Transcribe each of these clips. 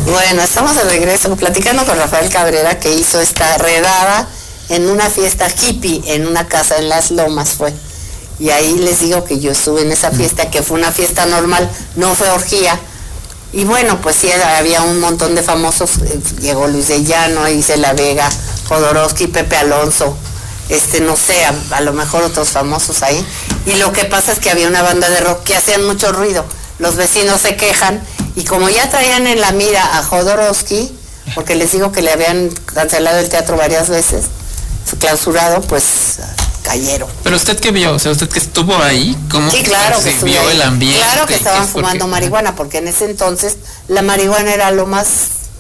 Bueno, estamos de regreso platicando con Rafael Cabrera, que hizo esta redada en una fiesta hippie en una casa en Las Lomas fue. Y ahí les digo que yo estuve en esa fiesta, que fue una fiesta normal, no fue orgía. Y bueno, pues sí, había un montón de famosos, llegó Luis de Llano, Isela Vega, Jodorowsky, Pepe Alonso, no sé, a lo mejor otros famosos ahí. Y lo que pasa es que había una banda de rock que hacían mucho ruido, los vecinos se quejan, y como ya traían en la mira a Jodorowsky, porque les digo que le habían cancelado el teatro varias veces, clausurado, pues cayeron. ¿Pero usted qué vio? O sea, ¿usted que estuvo ahí? ¿Cómo sí, claro que vio el ambiente? Claro que estaban fumando marihuana, porque en ese entonces la marihuana era lo más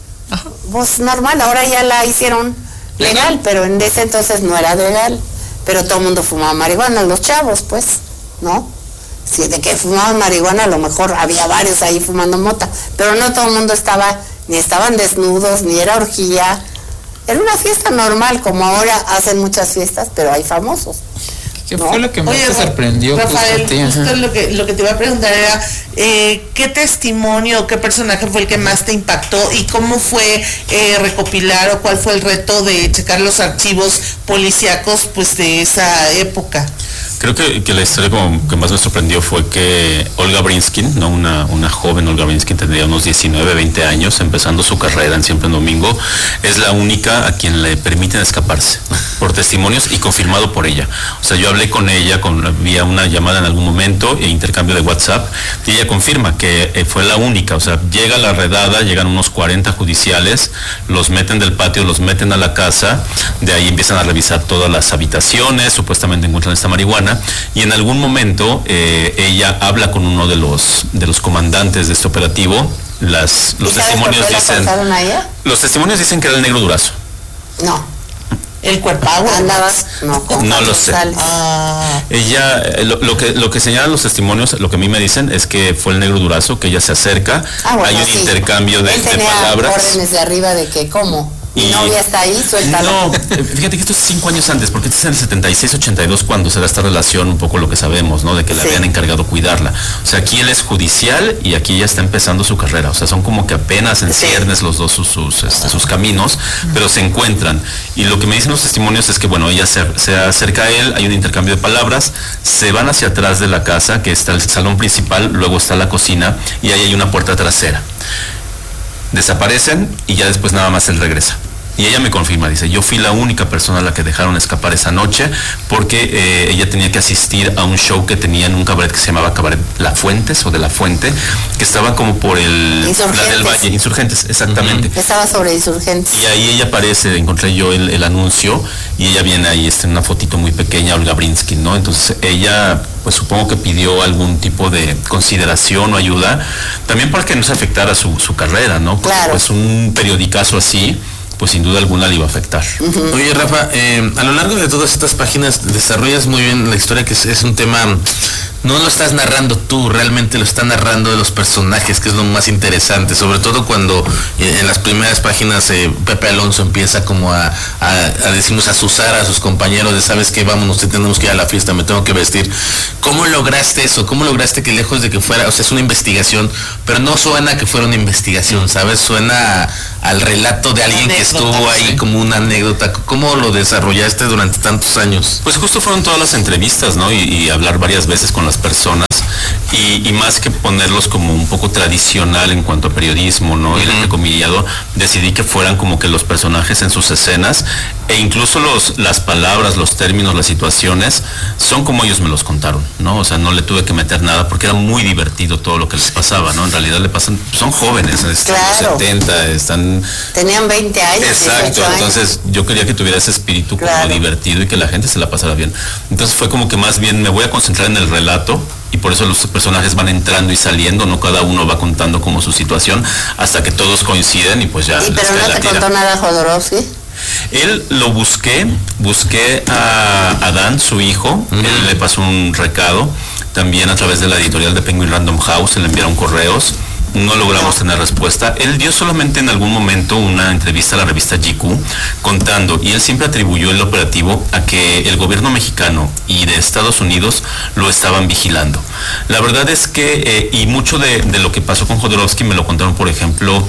pues, normal. Ahora ya la hicieron legal, pero en ese entonces no era legal. Pero todo el mundo fumaba marihuana, los chavos, pues, ¿no? Si de que fumaban marihuana, a lo mejor había varios ahí fumando mota, pero no todo el mundo estaba, ni estaban desnudos, ni era orgía. Era una fiesta normal, como ahora hacen muchas fiestas, pero hay famosos. ¿Qué fue lo que más te sorprendió? Rafael, justo lo que te iba a preguntar era, ¿qué testimonio, qué personaje fue el que más te impactó y cómo fue recopilar o cuál fue el reto de checar los archivos policíacos pues de esa época? Creo que la historia como que más me sorprendió fue que Olga Brinskin, ¿no? una joven Olga Brinskin, tendría unos 19, 20 años, empezando su carrera en Siempre en Domingo, es la única a quien le permiten escaparse, ¿no? Por testimonios y confirmado por ella. O sea, yo hablé con ella vía una llamada en algún momento e intercambio de WhatsApp, y ella confirma que fue la única. O sea, llega la redada, llegan unos 40 judiciales, los meten del patio, los meten a la casa, de ahí empiezan a revisar todas las habitaciones, supuestamente encuentran esta marihuana, y en algún momento ella habla con uno de los comandantes de este operativo. Los testimonios dicen, los testimonios dicen que era el Negro Durazo. No. ¿El cuerpo andabas? No lo sé. Ella, lo que señalan los testimonios, lo que a mí me dicen es que fue el Negro Durazo, que ella se acerca, bueno, hay un intercambio de palabras. Órdenes de arriba de que cómo. ¿Mi novia está ahí? Suéltalo. No, fíjate que esto es 5 años antes, porque este es en el 76, 82 cuando se da esta relación, un poco lo que sabemos, ¿no? De que le habían encargado cuidarla. O sea, aquí él es judicial y aquí ella está empezando su carrera. O sea, son como que apenas en ciernes los dos sus caminos, pero se encuentran. Y lo que me dicen los testimonios es que, bueno, ella se acerca a él, hay un intercambio de palabras, se van hacia atrás de la casa, que está el salón principal, luego está la cocina y ahí hay una puerta trasera. Desaparecen y ya después nada más él regresa. Y ella me confirma, dice, yo fui la única persona a la que dejaron escapar esa noche porque ella tenía que asistir a un show que tenía en un cabaret que se llamaba Cabaret La Fuentes o de La Fuente, que estaba como por la del Valle, Insurgentes, exactamente. Estaba sobre Insurgentes. Y ahí ella aparece, encontré yo el anuncio y ella viene ahí, en una fotito muy pequeña, Olga Brinskin, ¿no? Entonces ella, pues supongo que pidió algún tipo de consideración o ayuda, también para que no se afectara su carrera, ¿no? Porque claro. Pues un periodicazo así, pues sin duda alguna le iba a afectar. Oye, Rafa, a lo largo de todas estas páginas desarrollas muy bien la historia, que es un tema, no lo estás narrando tú, realmente lo está narrando de los personajes, que es lo más interesante, sobre todo cuando en las primeras páginas Pepe Alonso empieza como a decirnos, a azuzar a sus compañeros de, ¿sabes qué? Vámonos, tenemos que ir a la fiesta, me tengo que vestir. ¿Cómo lograste eso? ¿Cómo lograste que lejos de que fuera, o sea, es una investigación, pero no suena que fuera una investigación, ¿sabes? Suena al relato de alguien que estuvo ahí, como una anécdota. ¿Cómo lo desarrollaste durante tantos años? Pues justo fueron todas las entrevistas, ¿no? Y hablar varias veces con las personas y más que ponerlos como un poco tradicional en cuanto a periodismo, ¿no? Y el entrecomillado, decidí que fueran como que los personajes en sus escenas e incluso las palabras, los términos, las situaciones son como ellos me los contaron, ¿no? O sea, no le tuve que meter nada porque era muy divertido todo lo que les pasaba, ¿no? En realidad son jóvenes, claro. Los 70, tenían 20 años. Exacto, entonces yo quería que tuviera ese espíritu como divertido y que la gente se la pasara bien. Entonces fue como que más bien me voy a concentrar en el relato y por eso los personajes van entrando y saliendo, no cada uno va contando como su situación hasta que todos coinciden y pues ya. Pero no te contó nada Jodorowsky. Él lo busqué a Adán, su hijo, él le pasó un recado, también a través de la editorial de Penguin Random House, le enviaron correos, no logramos tener respuesta. Él dio solamente en algún momento una entrevista a la revista GQ contando, y él siempre atribuyó el operativo a que el gobierno mexicano y de Estados Unidos lo estaban vigilando. La verdad es que, y mucho de lo que pasó con Jodorowsky me lo contaron, por ejemplo,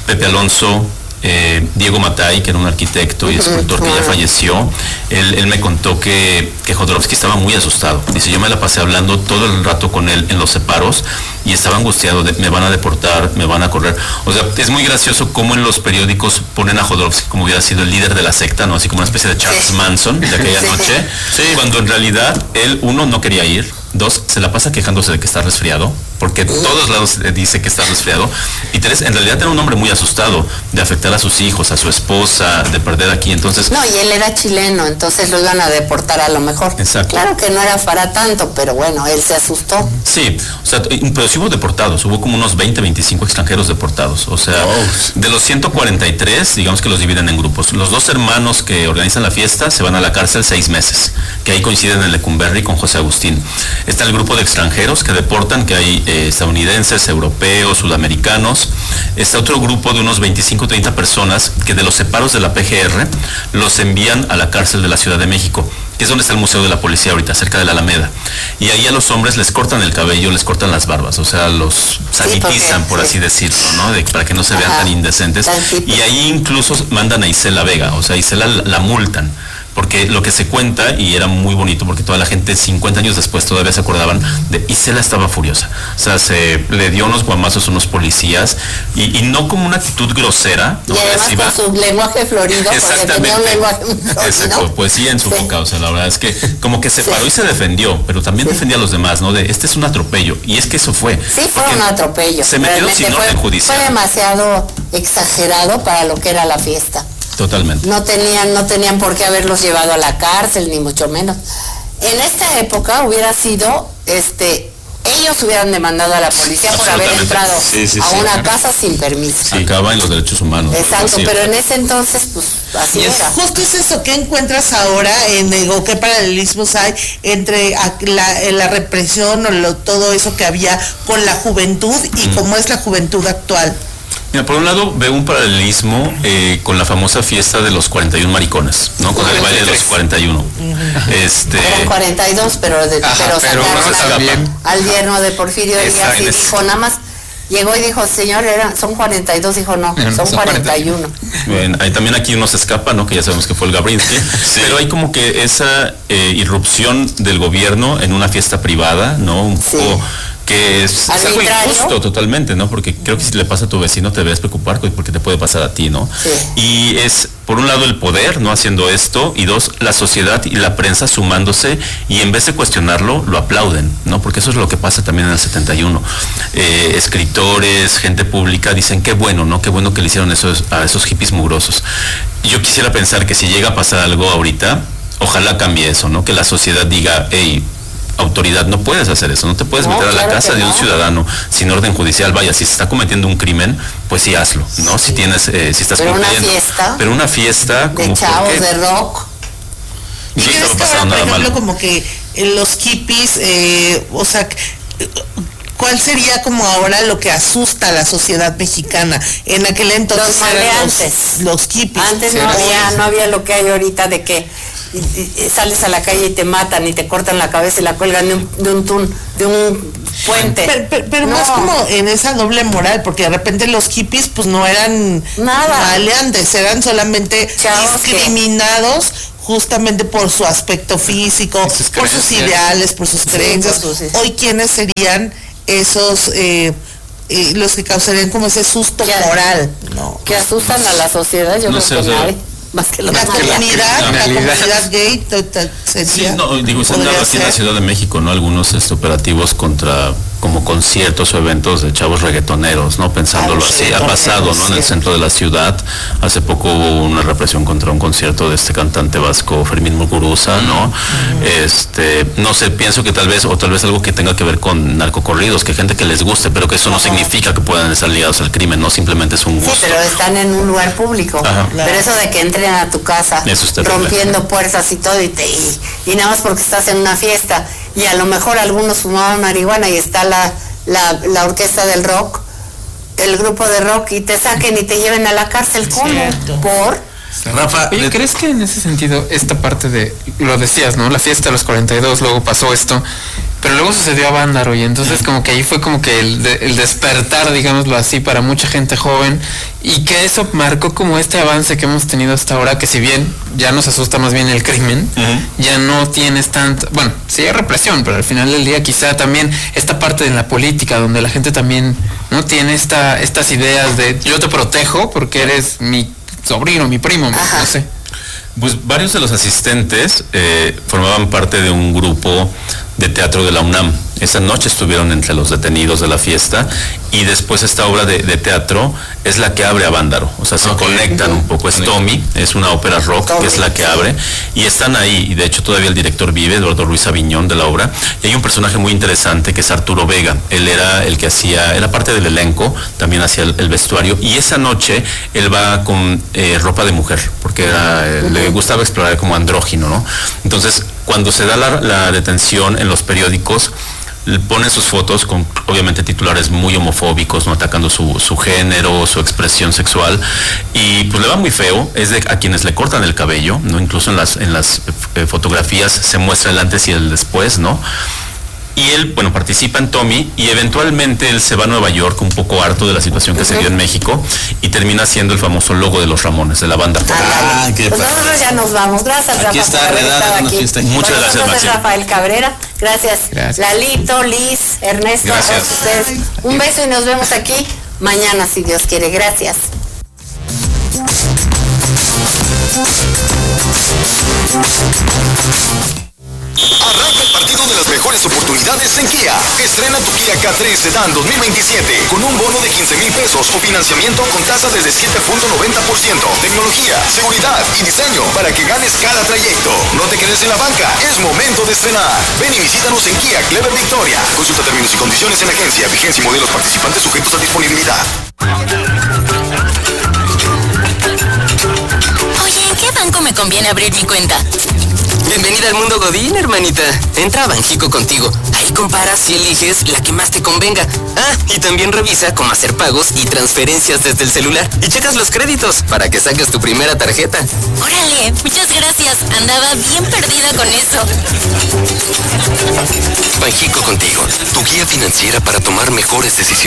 Pepe Alonso, Diego Matay, que era un arquitecto y escultor que ya falleció, él me contó que Jodorowsky estaba muy asustado. Dice, yo me la pasé hablando todo el rato con él en los separos y estaba angustiado de me van a deportar, me van a correr. O sea, es muy gracioso cómo en los periódicos ponen a Jodorowsky como hubiera sido el líder de la secta, ¿no? Así como una especie de Charles Manson de aquella noche, cuando en realidad él, uno, no quería ir, dos, se la pasa quejándose de que está resfriado, porque todos lados dice que está resfriado, y tres, en realidad era un hombre muy asustado de afectar a sus hijos, a su esposa, de perder aquí, entonces... No, y él era chileno, entonces lo iban a deportar a lo mejor. Exacto. Claro que no era para tanto, pero bueno, él se asustó. Sí, o sea, pero sí hubo deportados, hubo como unos 20, 25 extranjeros deportados, o sea, de los 143, digamos que los dividen en grupos. Los dos hermanos que organizan la fiesta se van a la cárcel 6 meses, que ahí coinciden en Lecumberri con José Agustín. Está el grupo de extranjeros que deportan, que hay estadounidenses, europeos, sudamericanos. Está otro grupo de unos 25 o 30 personas que de los separos de la PGR los envían a la cárcel de la Ciudad de México, que es donde está el Museo de la Policía ahorita, cerca de la Alameda. Y ahí a los hombres les cortan el cabello, les cortan las barbas, o sea, los sanitizan, por así decirlo, ¿no? Para que no se vean tan indecentes. Y ahí incluso mandan a Isela Vega, o sea, Isela la multan. Porque lo que se cuenta, y era muy bonito, porque toda la gente 50 años después todavía se acordaban de Isela estaba furiosa. O sea, se le dio unos guamazos a unos policías, y no como una actitud grosera, ¿no? Y además con su lenguaje florido, porque tenía un lenguaje muy florido. Exacto, poesía en su boca, o sea, la verdad es que como que se paró y se defendió, pero también defendía a los demás, ¿no? De este es un atropello, y es que eso fue. Sí, fue un atropello. Se metió sin orden judicial. Fue demasiado exagerado para lo que era la fiesta. Totalmente. No tenían por qué haberlos llevado a la cárcel, ni mucho menos. En esta época hubiera sido, ellos hubieran demandado a la policía por haber entrado a una casa sin permiso. Sí, acaba en los derechos humanos. Exacto, pero en ese entonces, pues, así era. Justo es eso, ¿qué encuentras ahora o qué paralelismos hay entre la represión o todo eso que había con la juventud y cómo es la juventud actual? Mira, por un lado veo un paralelismo con la famosa fiesta de los 41 maricones, ¿no? Con el baile de los 41. Eran 42, pero sacaron al yerno de Porfirio Díaz y dijo, nada más llegó y dijo, señor, son 42, dijo no, son 41. Bueno, ahí también aquí uno se escapa, ¿no? Que ya sabemos que fue el Gabrinsky, pero hay como que esa irrupción del gobierno en una fiesta privada, ¿no? Un poco que es algo injusto totalmente, ¿no? Porque creo que si le pasa a tu vecino te debes preocupar porque te puede pasar a ti, ¿no? Sí. Y es, por un lado, el poder, ¿no? Haciendo esto, y dos, la sociedad y la prensa sumándose, y en vez de cuestionarlo, lo aplauden, ¿no? Porque eso es lo que pasa también en el 71. Escritores, gente pública dicen, qué bueno, ¿no? Qué bueno que le hicieron a esos hippies mugrosos. Y yo quisiera pensar que si llega a pasar algo ahorita, ojalá cambie eso, ¿no? Que la sociedad diga, hey, autoridad, no puedes hacer eso, no te puedes meter a la casa de un ciudadano sin orden judicial. Vaya, si se está cometiendo un crimen, pues sí hazlo, ¿no? Si tienes, si estás cumpliendo. Pero una fiesta de como chavos de rock. ¿Y crees que ahora, por ejemplo, como que los hippies, o sea, ¿cuál sería como ahora lo que asusta a la sociedad mexicana? En aquel entonces eran los hippies. Antes no había lo que hay ahorita de que sales a la calle y te matan y te cortan la cabeza y la cuelgan de un puente. Pero más como en esa doble moral, porque de repente los hippies pues no eran maleantes, eran solamente discriminados justamente por su aspecto físico, por sus ideales, por sus creencias. Hoy, ¿quiénes serían esos los que causarían como ese susto moral? Que asustan a la sociedad, yo creo que nadie. Más que la comunidad gay sería, sí, no, digo, se han dado aquí en la Ciudad de México, ¿no? Algunos operativos contra como conciertos o eventos de chavos reggaetoneros, ¿no? Pensándolo así, ha pasado, ¿no? En el centro de la ciudad, hace poco hubo una represión contra un concierto de este cantante vasco, Fermín Muguruza, ¿no? No sé, pienso que tal vez algo que tenga que ver con narcocorridos, que gente que les guste, pero que eso no significa que puedan estar ligados al crimen, no, simplemente es un gusto. Sí, pero están en un lugar público. Pero eso de que entren a tu casa rompiendo puertas y todo, y nada más porque estás en una fiesta, y a lo mejor algunos fumaban marihuana y está la orquesta del rock, el grupo de rock, y te saquen y te lleven a la cárcel. ¿Cómo? ¿Por? Rafa, oye, ¿crees que en ese sentido esta parte de, lo decías, ¿no? La fiesta de los 42, luego pasó esto, pero luego sucedió Avándaro y entonces como que ahí fue como que el despertar, digámoslo así, para mucha gente joven, y que eso marcó como este avance que hemos tenido hasta ahora, que si bien ya nos asusta más bien el crimen, ya no tienes tanta, bueno, sí hay represión, pero al final del día quizá también esta parte de la política donde la gente también no tiene estas ideas de yo te protejo porque eres mi sobrino, mi primo, no sé. Pues varios de los asistentes formaban parte de un grupo de teatro de la UNAM. Esa noche estuvieron entre los detenidos de la fiesta y después esta obra de teatro es la que abre Avándaro. O sea, se conectan un poco. Es Tommy, es una ópera rock que es la que abre y están ahí. Y de hecho todavía el director vive, Eduardo Ruiz Aviñón, de la obra. Y hay un personaje muy interesante que es Arturo Vega. Él era el que era parte del elenco, también hacía el vestuario. Y esa noche él va con ropa de mujer, porque le gustaba explorar como andrógino, ¿no? Entonces, cuando se da la detención en los periódicos, ponen sus fotos con obviamente titulares muy homofóbicos, no atacando su género, su expresión sexual, y pues le va muy feo. Es a quienes le cortan el cabello, ¿no? Incluso en las fotografías se muestra el antes y el después, ¿no? Y él, bueno, participa en Tommy y eventualmente él se va a Nueva York un poco harto de la situación que se dio en México y termina siendo el famoso logo de los Ramones, de la banda. Pues nosotros ya nos vamos. Gracias, Rafa. Aquí está Redada. Muchas gracias, Maxi. Rafael Cabrera. Gracias. Lalito, Liz, Ernesto. Gracias. A ustedes. Un beso y nos vemos aquí mañana, si Dios quiere. Gracias. Arranca el partido de las mejores oportunidades en Kia. Estrena tu Kia K3 Sedan 2027 con un bono de 15,000 pesos o financiamiento con tasa desde 7.90%. Tecnología, seguridad y diseño para que ganes cada trayecto. No te quedes en la banca, es momento de estrenar. Ven y visítanos en Kia Clever Victoria. Consulta términos y condiciones en agencia, vigencia y modelos participantes sujetos a disponibilidad. Oye, ¿en qué banco me conviene abrir mi cuenta? Bienvenida al mundo Godín, hermanita. Entra a Banjico contigo. Ahí comparas y eliges la que más te convenga. Ah, y también revisa cómo hacer pagos y transferencias desde el celular. Y checas los créditos para que saques tu primera tarjeta. Órale, muchas gracias. Andaba bien perdida con eso. Banjico contigo, tu guía financiera para tomar mejores decisiones.